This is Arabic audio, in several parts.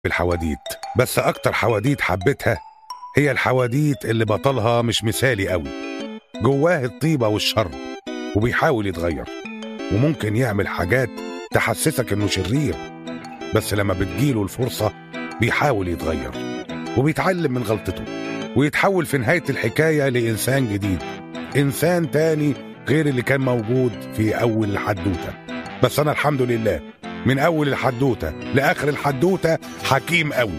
الحواديت، بس أكتر حواديت حبيتها هي الحواديت اللي بطلها مش مثالي قوي، جواه الطيبة والشر وبيحاول يتغير، وممكن يعمل حاجات تحسسك إنه شرير، بس لما بتجيله الفرصة بيحاول يتغير وبيتعلم من غلطته ويتحول في نهاية الحكاية لإنسان جديد، إنسان تاني غير اللي كان موجود في أول الحدوتة. بس أنا الحمد لله من أول الحدوتة لآخر الحدوتة حكيم قوي.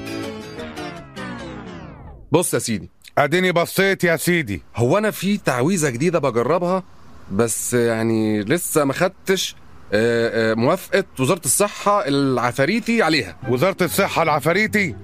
بص يا سيدي، أديني بصيت يا سيدي. هو أنا في تعويذة جديدة بجربها، بس يعني لسه ما خدتش موافقة وزارة الصحة العفاريتي عليها. وزارة الصحة العفاريتي؟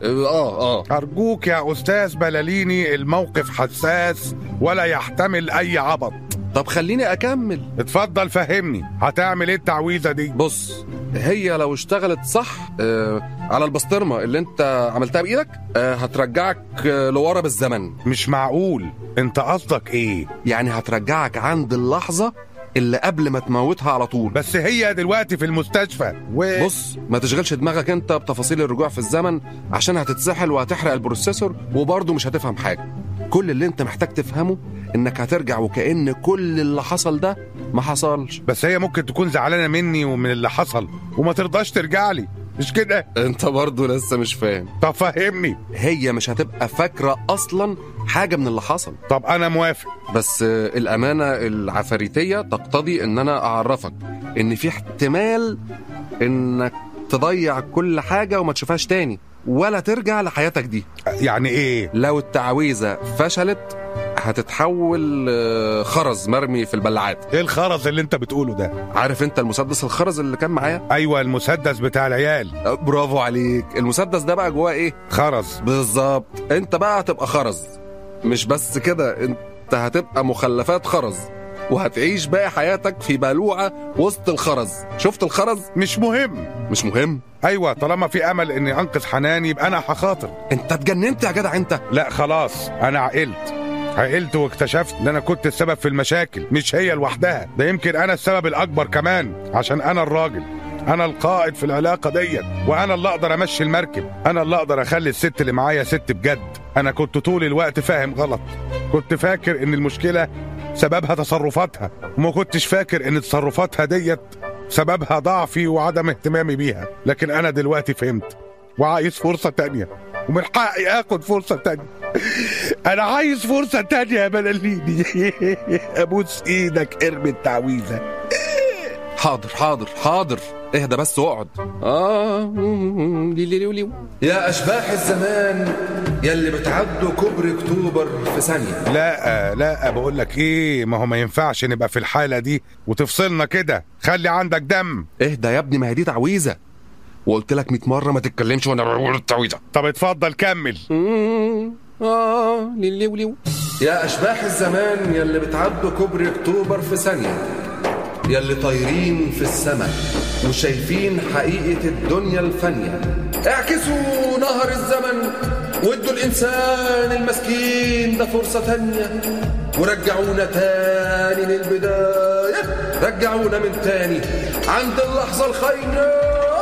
أرجوك يا أستاذ بلاليني، الموقف حساس ولا يحتمل أي عبط. طب خليني أكمل. اتفضل فهمني، هتعمل ايه التعويذة دي؟ بص، هي لو اشتغلت صح على البسطرمة اللي انت عملتها بإيدك هترجعك لورا بالزمن. مش معقول، انت قصدك ايه؟ يعني هترجعك عند اللحظة اللي قبل ما تموتها على طول. بس هي دلوقتي في المستشفى بص، ما تشغلش دماغك انت بتفاصيل الرجوع في الزمن، عشان هتتسحل وهتحرق البروسيسور وبرضه مش هتفهم حاجة. كل اللي انت محتاج تفهمه انك هترجع وكأن كل اللي حصل ده ما حصلش. بس هي ممكن تكون زعلانة مني ومن اللي حصل وما ترضاش ترجع لي، مش كده؟ انت برضه لسه مش فاهم. طب فهمني. هي مش هتبقى فاكرة اصلا حاجة من اللي حصل. طب انا موافق، بس الامانة العفاريتية تقتضي ان انا اعرفك ان في احتمال انك تضيع كل حاجة وما تشوفهاش تاني ولا ترجع لحياتك دي. يعني ايه؟ لو التعويذة فشلت هتتحول خرز مرمي في البلاعات. ايه الخرز اللي انت بتقوله ده؟ عارف انت المسدس الخرز اللي كان معايا؟ ايوه، المسدس بتاع العيال. برافو عليك. المسدس ده بقى جواه ايه؟ خرز. بالظبط، انت بقى هتبقى خرز. مش بس كده، انت هتبقى مخلفات خرز وهتعيش باقي حياتك في بلوعة وسط الخرز. شفت الخرز؟ مش مهم. مش مهم؟ ايوه، طالما في امل اني انقذ حنان يبقى انا هخاطر. انت اتجننت يا جدع انت. لا خلاص، انا عقلت واكتشفت ان انا كنت السبب في المشاكل، مش هي لوحدها. ده يمكن انا السبب الاكبر كمان، عشان انا الراجل، انا القائد في العلاقة ديت، وانا اللي اقدر امشي المركب، انا اللي اقدر اخلي الست اللي معايا ست بجد. انا كنت طول الوقت فاهم غلط، كنت فاكر ان المشكلة سببها تصرفاتها، وما كنتش فاكر ان تصرفاتها ديت سببها ضعفي وعدم اهتمامي بيها. لكن انا دلوقتي فهمت وعايز فرصة تانية، ومن حقي اخد فرصة تانية. انا عايز فرصة تانية يا بلاليني. ابوس ايدك ارمي التعويذة. حاضر حاضر حاضر، اهدى بس واقعد. يا اشباح الزمان يلي بتعدوا كوبري اكتوبر في ثانية. لا بقول لك ايه، ما هو ما ينفعش نبقى في الحالة دي وتفصلنا كده. خلي عندك دم. اهدى يا ابني، ما هي دي تعويذة، وقلت لك 100 مرة ما تتكلمش وانا بقول التعويذة. طب اتفضل كمل. يا اشباح الزمان يلي بتعدوا كوبري اكتوبر في ثانية، يلي طايرين في السماء وشايفين حقيقة الدنيا الفانية، اعكسوا نهر الزمن وادوا الإنسان المسكين ده فرصة تانية، ورجعونا تاني للبداية، رجعونا من تاني عند اللحظة الخاينة.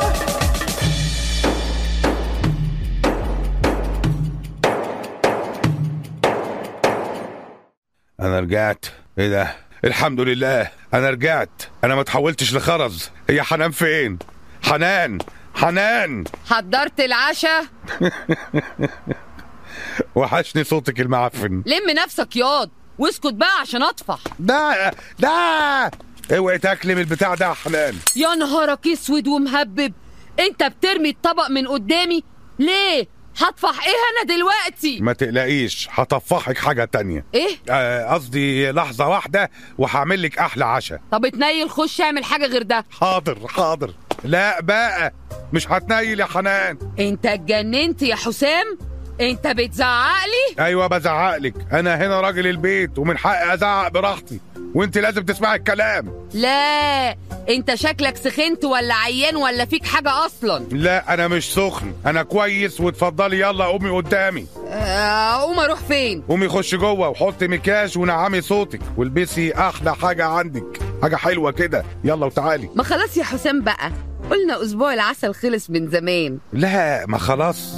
أنا رجعت. إيه ده؟ الحمد لله أنا رجعت، أنا ما تحولتش لخرز. هي حنان فين؟ حنان حضرت العشاء؟ وحشني صوتك المعفن. لم نفسك ياض واسكت بقى عشان اطفح. ده اوعي تاكلي من البتاع ده يا حنان. يا نهارك اسود ومهبب، انت بترمي الطبق من قدامي ليه؟ هطفح ايه انا دلوقتي؟ ما تقلقيش، هطفحك حاجة تانية. ايه؟ قصدي لحظة واحدة وهعمل لك احلى عشاء. طب اتنيل، خش اعمل حاجة غير ده. حاضر. لا بقى، مش هتنيل يا حنان. انت اتجننت يا حسام؟ انت بتزعقلي؟ ايوه بزعقلك، انا هنا راجل البيت ومن حقي ازعق براحتي، وانت لازم تسمعي الكلام. لا، انت شكلك سخنت ولا عيان ولا فيك حاجة اصلا. لا انا مش سخن، انا كويس. واتفضلي يلا قومي قدامي. قوم اروح فين؟ قومي خش جوه وحطي مكياج ونعمي صوتك والبسي احلى حاجة عندك، حاجة حلوة كده. يلا وتعالي. ما خلاص يا حسام بقى، قلنا اسبوع العسل خلص من زمان. لا، ما خلاص